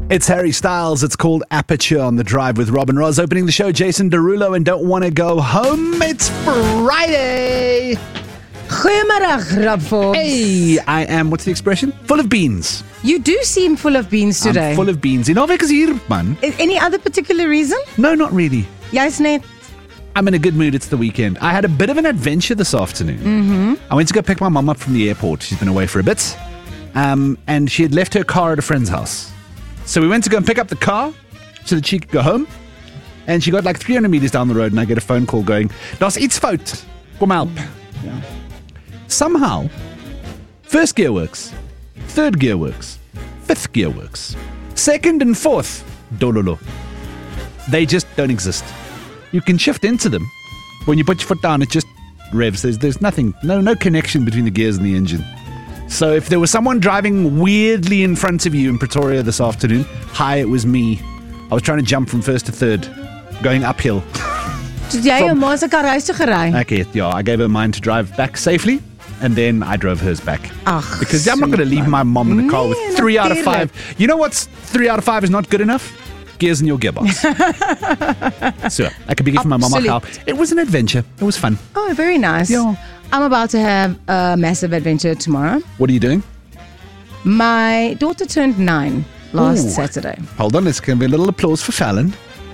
It's Harry Styles. It's called Aperture on the Drive with Robin Ross. Opening the show, Jason Derulo and Don't Want to Go Home. It's Friday. Goeiemiddag, Rob Forbes. Hey, I am, what's the expression? Full of beans. You do seem full of beans today. I'm full of beans. Naweek is hier, man. Any other particular reason? No, not really. Jy's net. I'm in a good mood. It's the weekend. I had a bit of an adventure this afternoon. Mm-hmm. I went to go pick my mum up from the airport. She's been away for a bit. And she had left her car at a friend's house. So we went to go and pick up the car so that she could go home. And she got like 300 meters down the road and I get a phone call going, "Das iets fout. Kom help." Yeah. Somehow, first gear works, third gear works, fifth gear works, second and fourth, dololo. They just don't exist. You can shift into them. When you put your foot down, it just revs. There's nothing, no connection between the gears and the engine. So if there was someone driving weirdly in front of you in Pretoria this afternoon, hi, it was me. I was trying to jump from first to third, going uphill. Did jy jou ma se kar huis toe gery? Okay, yeah, I gave her mine to drive back safely, and then I drove hers back. Ach, because I'm not going to leave my mom in a car with 3 out of 5. You know what's 3 out of 5 is not good enough? Gears in your gearbox. So, I could be giving my mom a car. It was an adventure. It was fun. Oh, very nice. Yeah. I'm about to have a massive adventure tomorrow. What are you doing? My daughter turned 9 last Saturday. Hold on, let's give a little applause for Fallon.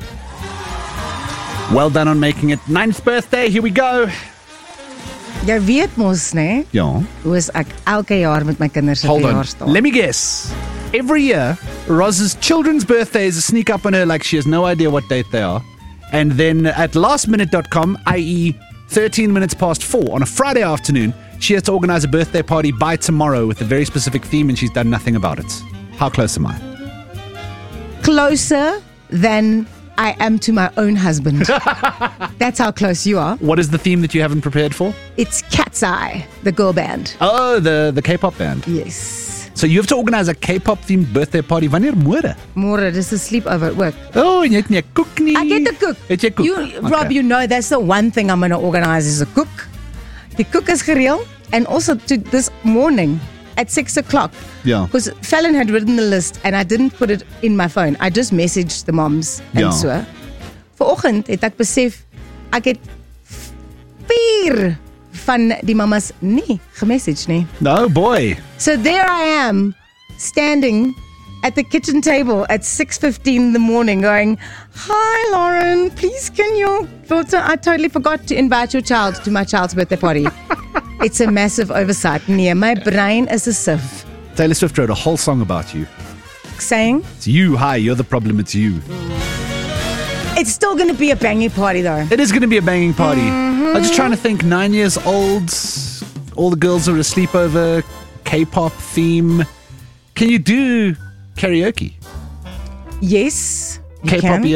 Well done on making it. 9th birthday, here we go. Jy weet mos, né? Ja. Hoe is ek elke jaar met my kinders se Hold on, verjaarsdag. let me guess. Every year, Roz's children's birthdays sneak up on her like she has no idea what date they are. And then at lastminute.com, i.e. 13 minutes past 4 on a Friday afternoon, she has to organize a birthday party by tomorrow with a very specific theme and she's done nothing about it. How close am I? Closer than I am to my own husband. That's how close you are. What is the theme that you haven't prepared for? It's Cat's Eye, the girl band. Oh, the K-pop band. Yes. So you have to organize a K-pop themed birthday party. Wanneer môre? Môre, dis 'n sleepover at work. Oh, jy het nie 'n koek nie. I get the cook. Het jy koek? Rob, you know that's the one thing I'm going to organize is a cook. The cook is gereël. And also to this morning at 6 o'clock. Yeah. Because Fallon had written the list and I didn't put it in my phone. I just messaged the moms and so. Vanoggend het ek besef ek het 4 van die mamas nie gemessage nie. No, boy. So there I am, standing at the kitchen table at 6:15 in the morning going, "Hi Lauren, please can your daughter, I totally forgot to invite your child to my child's birthday party." It's a massive oversight. Nee, my brain is a sieve. Taylor Swift wrote a whole song about you. Saying, It's you, hi, you're the problem, it's you. it's still going to be a banging party though. It is going to be a banging party. I was just trying to think, 9 years old, all the girls are asleep over, K-pop theme. Can you do karaoke? Yes, you K-pop can.